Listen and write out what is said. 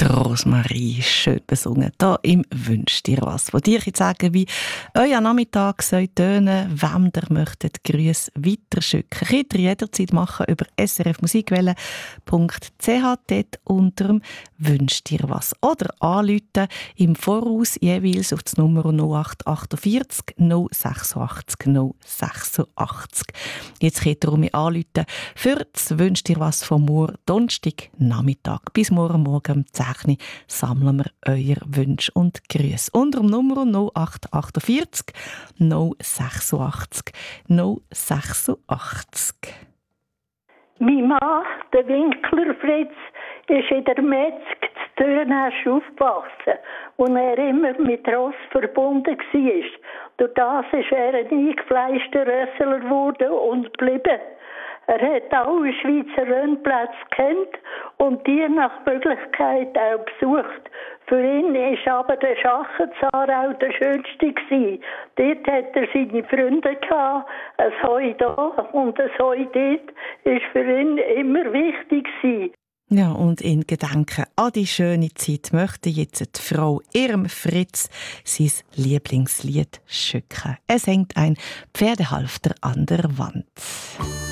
Rosmarie, schön besungen, hier im «Wünsch dir was». Von dir ich sagen, wie euer Nachmittag soll tönen, wem ihr möchtet Grüße weiterschicken. Könnt ihr jederzeit machen über srfmusikwelle.ch, dort unter dem «Wünsch dir was». Oder anrufen im Voraus jeweils auf die Nummer 0848 086 086. Jetzt könnt ihr mich anrufen für das «Wünsch dir was» von morgen Donnerstag Nachmittag. Bis morgen um 10 Uhr sammeln wir eure Wünsche und Grüße. Unter der Nummer 0848 086 086. Mein Mann, der Winkler Fritz, ist in der Metzg zu Thürnäsch aufgewachsen und er immer mit Ross verbunden war. Durch das ist er ein eingefleischter Rössler geworden und geblieben. Er hat alle Schweizer Rennplätze kennt und die nach Möglichkeit auch besucht. Für ihn war aber der Schachenzar auch der schönste gewesen. Dort hat er seine Freunde gehabt, ein Heu da und ein Heu dort, ist für ihn immer wichtig gewesen. Ja, und in Gedanken an die schöne Zeit möchte jetzt die Frau Irm Fritz sein Lieblingslied schicken. Es hängt ein Pferdehalfter an der Wand.